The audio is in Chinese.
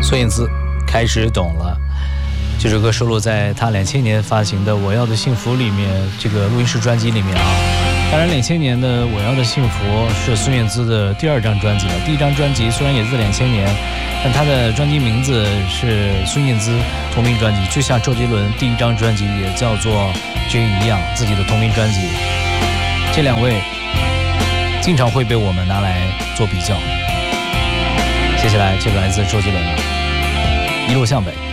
孙燕姿开始懂了。这首歌收录在他2000年发行的《我要的幸福》里面，这个录音室专辑里面啊。当然2000年的《我要的幸福》是孙燕姿的第2张专辑了。第1张专辑虽然也是2000年，但她的专辑名字是孙燕姿同名专辑，就像周杰伦第1张专辑也叫做这一样，自己的同名专辑。这2位经常会被我们拿来做比较。接下来就来自周杰伦了，《一路向北》。